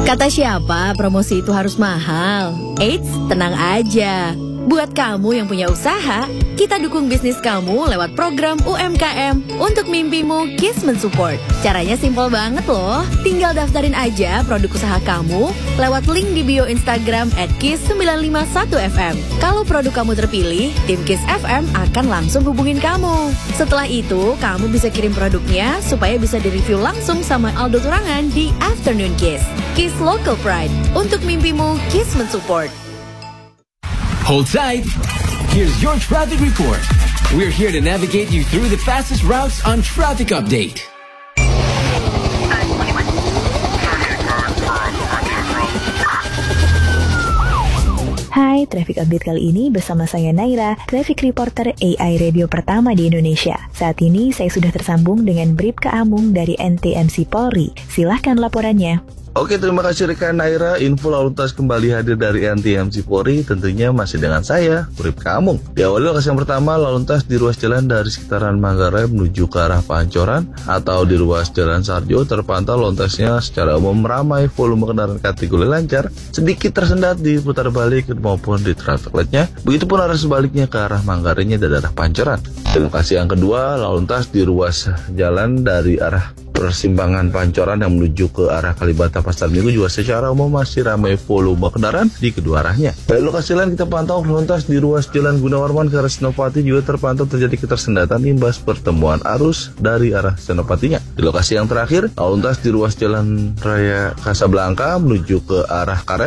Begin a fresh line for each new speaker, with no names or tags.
Kata siapa promosi itu harus mahal? Eits, tenang aja. Buat kamu yang punya usaha, kita dukung bisnis kamu lewat program UMKM untuk mimpimu KIS mensupport. Caranya simpel banget loh. Tinggal daftarin aja produk usaha kamu lewat link di bio Instagram @KIS951FM. Kalau produk kamu terpilih, tim KIS FM akan langsung hubungin kamu. Setelah itu, kamu bisa kirim produknya supaya bisa direview langsung sama Aldo Turangan di Afternoon KIS. KIS Local Pride. Untuk mimpimu, KIS mensupport.
Hold tight. Here's your traffic report. We're here to navigate you through the fastest routes on Traffic Update.
Hai, Traffic Update kali ini bersama saya Naira, Traffic Reporter AI Radio pertama di Indonesia. Saat ini saya sudah tersambung dengan Bribka Amung dari NTMC Polri. Silahkan laporannya.
Oke, terima kasih rekan Naira. Info lalu lintas kembali hadir dari NTMC Polri, tentunya masih dengan saya, Bribka Amung. Di awal lokasi yang pertama, lalu lintas di ruas jalan dari sekitaran Manggarai menuju ke arah Pancoran atau di ruas jalan Sarjo terpantau lalu lintasnya secara umum ramai, volume kendaraan kategori lancar, sedikit tersendat di putar balik maupun di traffic light-nya. Begitupun arah sebaliknya ke arah Manggarainya dan arah Pancoran. Di lokasi yang kedua, lalu lintas di ruas jalan dari arah persimpangan Pancoran yang menuju ke arah Kalibata Pasar Minggu juga secara umum masih ramai volume kendaraan di kedua arahnya. Dari lokasi lain kita pantau lalu lintas di ruas Jalan Gunawarman ke arah Senopati juga terpantau terjadi ketersendatan imbas pertemuan arus dari arah Senopatinya. Di lokasi yang terakhir, lalu lintas di ruas Jalan Raya Kasablanka menuju ke arah Karet